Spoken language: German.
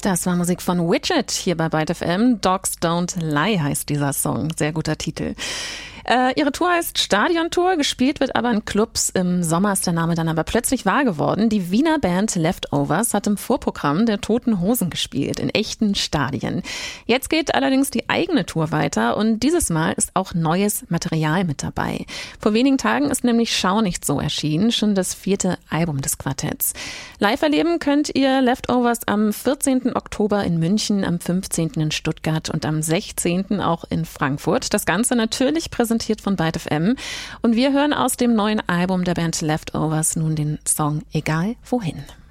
Das war Musik von Widget hier bei Byte FM. Dogs Don't Lie heißt dieser Song. Sehr guter Titel. Ihre Tour heißt Stadiontour, gespielt wird aber in Clubs. Im Sommer ist der Name dann aber plötzlich wahr geworden. Die Wiener Band Leftovers hat im Vorprogramm der Toten Hosen gespielt, in echten Stadien. Jetzt geht allerdings die eigene Tour weiter und dieses Mal ist auch neues Material mit dabei. Vor wenigen Tagen ist nämlich Schau nicht so erschienen, schon das 4. Album des Quartetts. Live erleben könnt ihr Leftovers am 14. Oktober in München, am 15. in Stuttgart und am 16. auch in Frankfurt. Das Ganze natürlich präsentiert von Byte FM. Und wir hören aus dem neuen Album der Band Leftovers nun den Song Egal wohin.